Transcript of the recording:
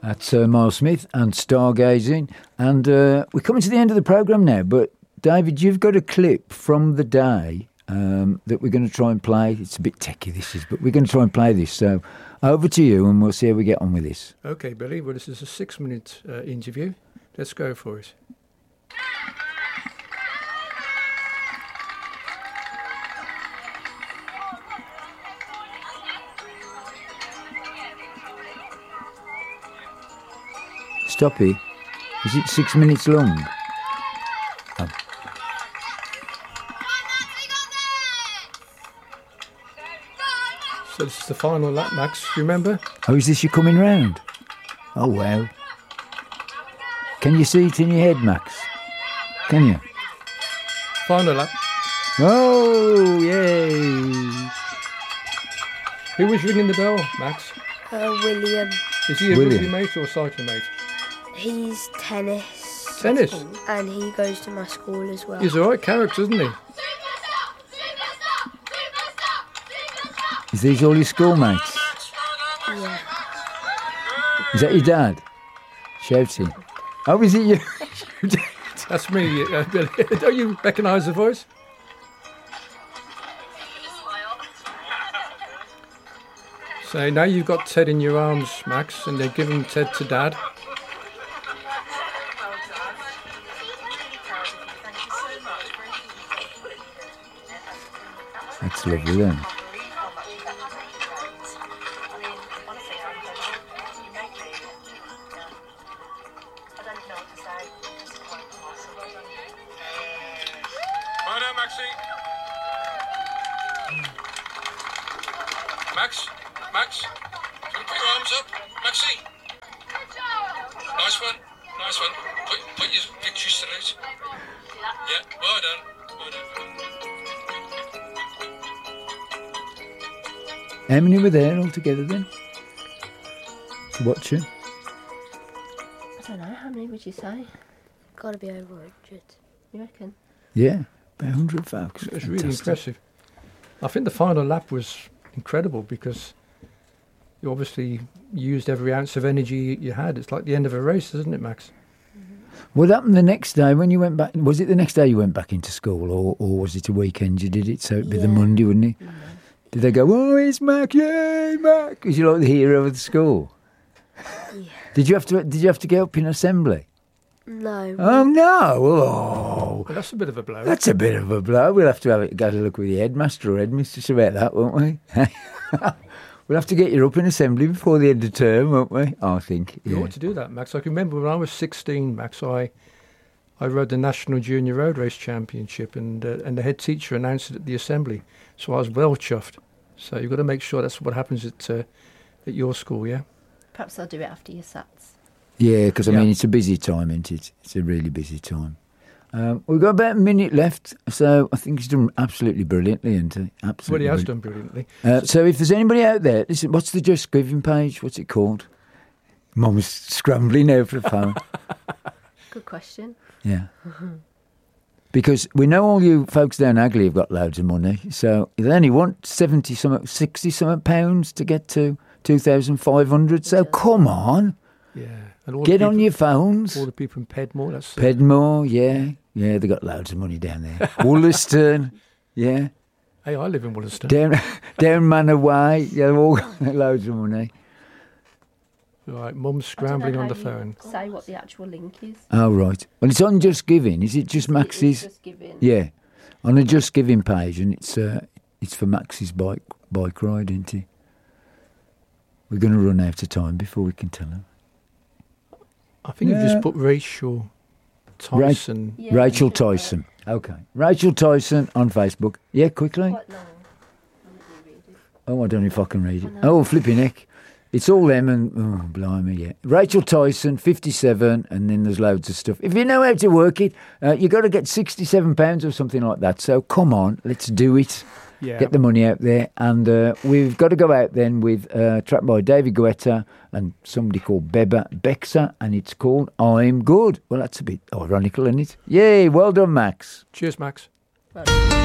That's Miles Smith and Stargazing. And we're coming to the end of the programme now, but David, you've got a clip from the day that we're going to try and play. It's a bit techie, this is, but we're going to try and play this. So over to you, and we'll see how we get on with this. OK, Billy, well, this is a 6-minute interview. Let's go for it. Stop it. Is it 6 minutes long? Oh. So this is the final lap, Max, you remember? Oh, is this you coming round? Oh, wow. Can you see it in your head, Max? Can you? Final lap. Oh, yay. Who was ringing the bell, Max? William. Is he a rugby mate or a cycling mate? He's tennis. Tennis? And he goes to my school as well. He's a right character, isn't he? Is these all your schoolmates? Yeah. Is that your dad? Shouting. Oh, is it you? That's me, Billy. Don't you recognise the voice? So now you've got Ted in your arms, Max, and they're giving Ted to Dad. That's lovely then. Well done, Maxie. Max, can you put your arms up? Maxie. Nice one. Put your victory salute. Yeah, well done. How many were there altogether then? To watch you? I don't know, how many would you say? Gotta be over 100. You reckon? Yeah, about 100 folks. It was really impressive. I think the final lap was incredible because you obviously used every ounce of energy you had. It's like the end of a race, isn't it, Max? What happened the next day when you went back? Was it the next day you went back into school, or was it a weekend you did it? So it'd be the Monday, wouldn't it? Mm-hmm. Did they go, oh, it's Mac, yay, Mac? Was you like the hero of the school? Yeah. Did you have to get up in assembly? No. Oh, no. Oh. Well, that's a bit of a blow. That's a bit of a blow. We'll have to go to look with the headmaster or headmistress about that, won't we? We'll have to get you up in assembly before the end of term, won't we? I think. You ought to do that, Max. I can remember when I was 16, Max, I rode the National Junior Road Race Championship and the head teacher announced it at the assembly. So I was well chuffed. So you've got to make sure that's what happens at your school, yeah? Perhaps I'll do it after your Sats. Yeah, because, I mean, it's a busy time, isn't it? It's a really busy time. We've got about a minute left, so I think he's done absolutely brilliantly, isn't he? Absolutely. Well, he has done brilliantly. So if there's anybody out there, listen, what's the Just Giving page? What's it called? Mum's scrambling now for the phone. Good question. Yeah. Because we know all you folks down Hagley have got loads of money, so they only want 60-something pounds to get to 2,500, so come on. Yeah. And all Get on your phones. All the people in Pedmore. That's Pedmore, yeah. Yeah, they got loads of money down there. Wollaston, yeah. Hey, I live in Wollaston. Down Manor Way, yeah, they've all got loads of money. Right, Mum's scrambling on the phone. Say what the actual link is. Oh, right. Well, it's on Just Giving. Is it just Max's? Just Giving. Yeah, on a Just Giving page, and it's for Max's bike ride, isn't it? We're going to run out of time before we can tell him. I think you've just put Rachel Tyson. Rachel Tyson. Okay. Rachel Tyson on Facebook. Yeah, quickly. Quite long. Oh, I don't know if I can read it. Oh, flipping heck. It's all them and, oh, blimey, yeah. Rachel Tyson, 57, and then there's loads of stuff. If you know how to work it, you've got to get £67 or something like that. So come on, let's do it. Yeah. Get the money out there. And we've got to go out then with a track by David Guetta and somebody called Beba Bexa, and it's called I'm Good. Well, that's a bit ironical, isn't it? Yay, well done, Max. Cheers, Max. Well,